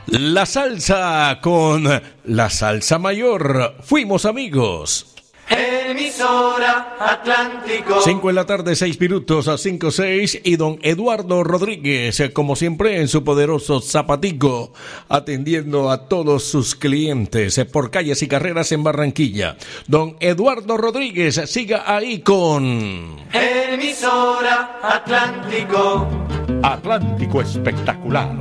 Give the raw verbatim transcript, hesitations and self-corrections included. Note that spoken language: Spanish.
La salsa con la salsa mayor. Fuimos amigos. Emisora Atlántico. Cinco en la tarde, seis minutos a cinco, seis. Y don Eduardo Rodríguez, como siempre, en su poderoso zapatico, atendiendo a todos sus clientes por calles y carreras en Barranquilla. Don Eduardo Rodríguez, siga ahí con Emisora Atlántico. Atlántico Espectacular.